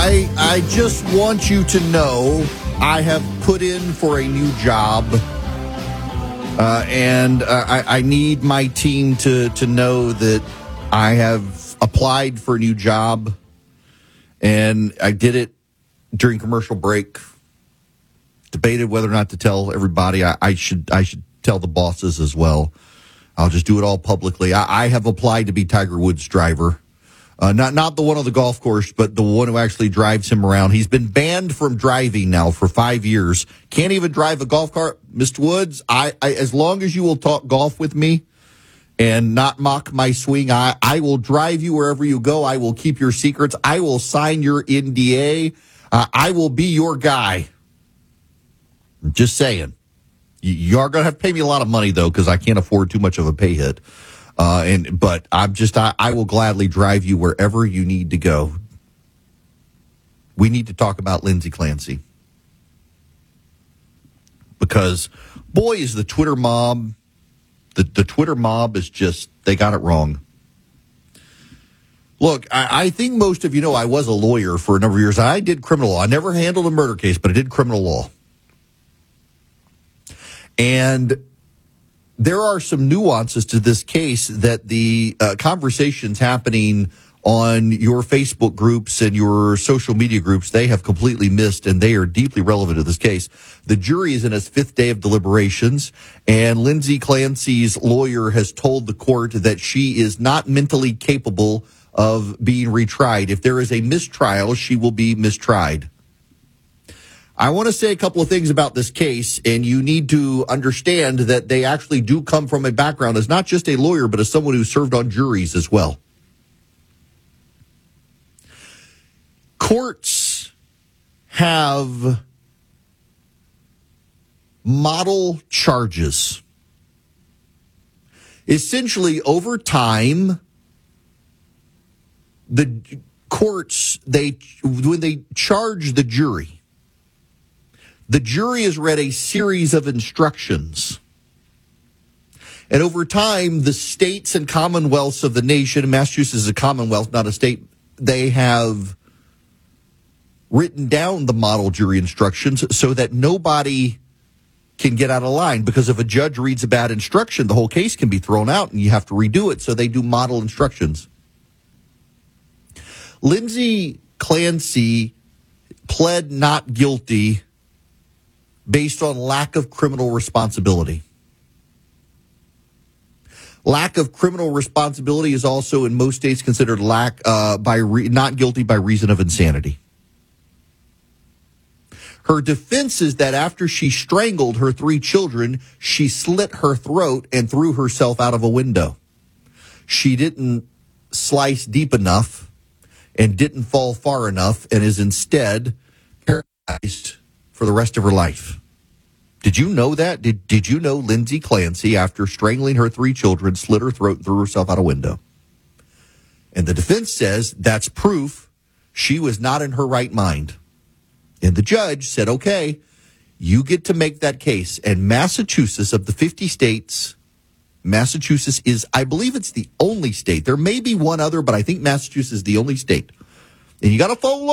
I just want you to know I have put in for a new job, and I need my team to know that I have applied for a new job, and I did it during commercial break. Debated whether or not to tell everybody. I should tell the bosses as well. I'll just do it all publicly. I have applied to be Tiger Woods' driver. Not the one on the golf course, but the one who actually drives him around. He's been banned from driving now for 5 years. Can't even drive a golf cart. Mr. Woods, I as long as you will talk golf with me and not mock my swing, I will drive you wherever you go. I will keep your secrets. I will sign your NDA. I will be your guy. I'm just saying. You are going to have to pay me a lot of money, though, because I can't afford too much of a pay hit. But I will gladly drive you wherever you need to go. We need to talk about Lindsay Clancy. Because, boy, is the Twitter mob, the Twitter mob is just, they got it wrong. Look, I think most of you know I was a lawyer for a number of years. I did criminal law. I never handled a murder case, but I did criminal law. And there are some nuances to this case that the conversations happening on your Facebook groups and your social media groups, they have completely missed, and they are deeply relevant to this case. The jury is in its fifth day of deliberations, and Lindsay Clancy's lawyer has told the court that she is not mentally capable of being retried. If there is a mistrial, she will be mistried. I want to say a couple of things about this case, and you need to understand that they actually do come from a background as not just a lawyer, but as someone who served on juries as well. Courts have model charges. Essentially, over time, the courts, when they charge the jury is read a series of instructions. And over time, the states and commonwealths of the nation, Massachusetts is a commonwealth, not a state, they have written down the model jury instructions so that nobody can get out of line. Because if a judge reads a bad instruction, the whole case can be thrown out and you have to redo it. So they do model instructions. Lindsay Clancy pled not guilty based on lack of criminal responsibility. Lack of criminal responsibility is also in most states considered not guilty by reason of insanity. Her defense is that after she strangled her 3 children, she slit her throat and threw herself out of a window. She didn't slice deep enough and didn't fall far enough and is instead paralyzed for the rest of her life. Did you know that? Did you know Lindsay Clancy, after strangling her 3 children, slit her throat and threw herself out a window? And the defense says that's proof she was not in her right mind. And the judge said, okay, you get to make that case. And Massachusetts, of the 50 states, Massachusetts is, I believe it's the only state. There may be one other, but I think Massachusetts is the only state. And you got to follow